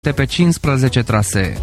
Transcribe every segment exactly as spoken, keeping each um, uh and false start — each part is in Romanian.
pe cincisprezece trasee.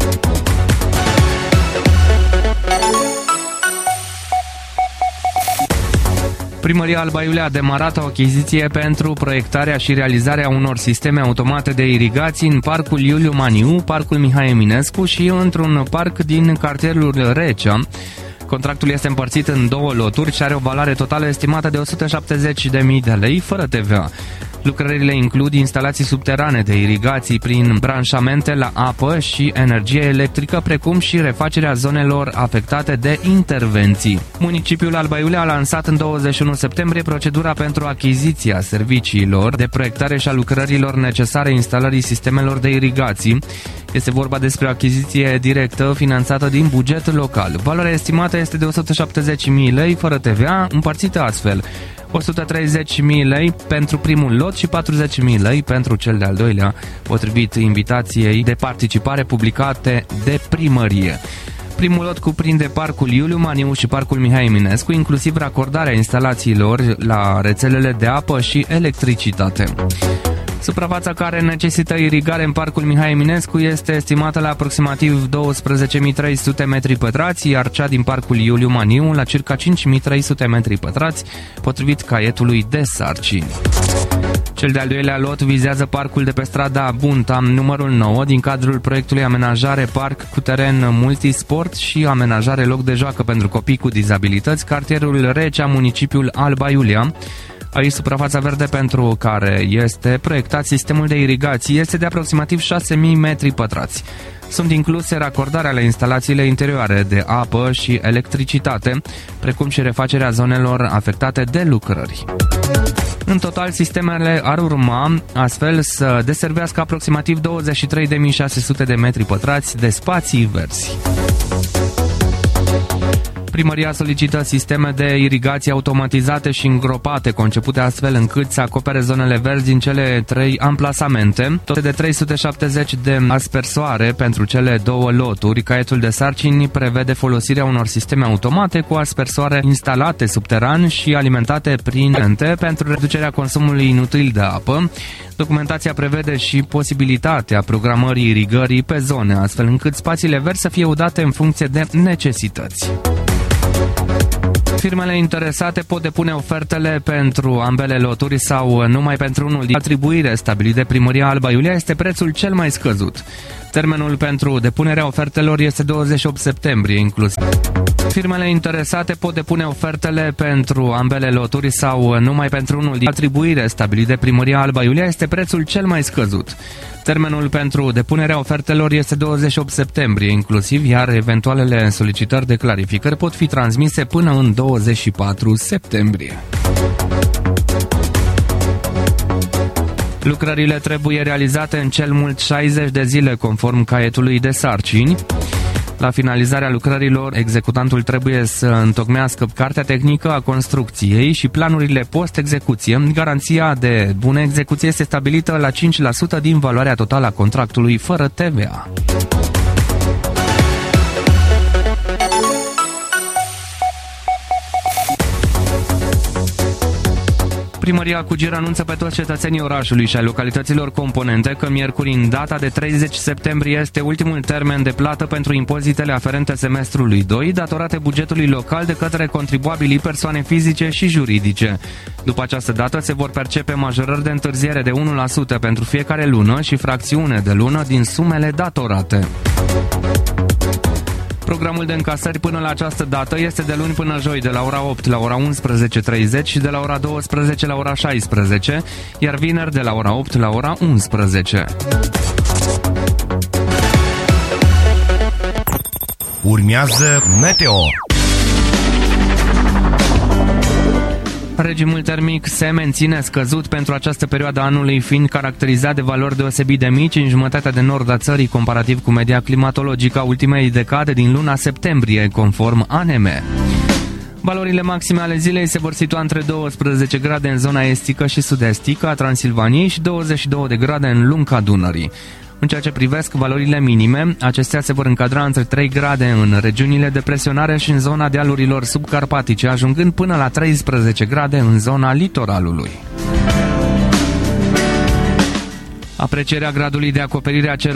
Primăria Alba Iulia a demarat o achiziție pentru proiectarea și realizarea unor sisteme automate de irigații în Parcul Iuliu Maniu, Parcul Mihai Eminescu și într-un parc din cartierul Recea. Contractul este împărțit în două loturi și are o valoare totală estimată de o sută șaptezeci de mii de lei, fără T V A. Lucrările includ instalații subterane de irigații prin branșamente la apă și energie electrică, precum și refacerea zonelor afectate de intervenții. Municipiul Alba Iulia a lansat în douăzeci și unu septembrie procedura pentru achiziția serviciilor de proiectare și a lucrărilor necesare instalării sistemelor de irigații. Este vorba despre o achiziție directă finanțată din buget local. Valoarea estimată este de o sută șaptezeci de mii lei, fără T V A, împărțită astfel: o sută treizeci de mii lei pentru primul lot și patruzeci de mii lei pentru cel de-al doilea, potrivit invitației de participare publicate de primărie. Primul lot cuprinde Parcul Iuliu Maniu și Parcul Mihai Eminescu, inclusiv racordarea instalațiilor la rețelele de apă și electricitate. Suprafața care necesită irigare în Parcul Mihai Eminescu este estimată la aproximativ douăsprezece mii trei sute metri pătrați, iar cea din Parcul Iuliu Maniu la circa cinci mii trei sute metri pătrați, potrivit caietului de sarcini. Cel de-al doilea lot vizează parcul de pe strada Bunta, numărul nouă, din cadrul proiectului Amenajare Parc cu teren multisport și amenajare loc de joacă pentru copii cu dizabilități, cartierul Recea, municipiul Alba Iulia. Aici suprafața verde pentru care este proiectat sistemul de irigații este de aproximativ șase mii metri pătrați. Sunt incluse racordarea la instalațiile interioare de apă și electricitate, precum și refacerea zonelor afectate de lucrări. În total, sistemele ar urma astfel să deservească aproximativ douăzeci și trei de mii șase sute de metri pătrați de spații verzi. Primăria solicită sisteme de irigații automatizate și îngropate, concepute astfel încât să acopere zonele verzi din cele trei amplasamente, toate de trei sute șaptezeci de aspersoare pentru cele două loturi. Caietul de sarcini prevede folosirea unor sisteme automate cu aspersoare instalate subteran și alimentate prin ente pentru reducerea consumului inutil de apă. Documentația prevede și posibilitatea programării irigării pe zone, astfel încât spațiile verzi să fie udate în funcție de necesități. Firmele interesate pot depune ofertele pentru ambele loturi sau numai pentru unul din atribuire stabilit de Primăria Alba Iulia este prețul cel mai scăzut. Termenul pentru depunerea ofertelor este douăzeci și opt septembrie inclusiv. Firmele interesate pot depune ofertele pentru ambele loturi sau numai pentru unul din atribuire stabilit de Primăria Alba Iulia este prețul cel mai scăzut. Termenul pentru depunerea ofertelor este douăzeci și opt septembrie inclusiv, iar eventualele solicitări de clarificări pot fi transmise până în douăzeci și patru septembrie. Lucrările trebuie realizate în cel mult șaizeci de zile conform caietului de sarcini. La finalizarea lucrărilor, executantul trebuie să întocmească cartea tehnică a construcției și planurile post-execuție. Garanția de bună execuție este stabilită la cinci la sută din valoarea totală a contractului, fără T V A. Primăria Cugir anunță pe toți cetățenii orașului și ai localităților componente că miercuri, în data de treizeci septembrie, este ultimul termen de plată pentru impozitele aferente semestrului doi, datorate bugetului local de către contribuabilii persoane fizice și juridice. După această dată se vor percepe majorări de întârziere de unu la sută pentru fiecare lună și fracțiune de lună din sumele datorate. Programul de încasări până la această dată este de luni până joi, de la ora opt la ora unsprezece și treizeci și de la ora douăsprezece la ora șaisprezece, iar vineri de la ora opt la ora unsprezece. Urmează Meteo. Regimul termic se menține scăzut pentru această perioadă a anului, fiind caracterizat de valori deosebit de mici în jumătatea de nord a țării, comparativ cu media climatologică a ultimei decade din luna septembrie, conform A N M. Valorile maxime ale zilei se vor situa între douăsprezece grade în zona estică și sud-estică a Transilvaniei și douăzeci și două de grade în lunga Dunării. În ceea ce privesc valorile minime, acestea se vor încadra între trei grade în regiunile de presionare și în zona dealurilor subcarpatice, ajungând până la treisprezece grade în zona litoralului. Aprecierea gradului de acoperire a cerului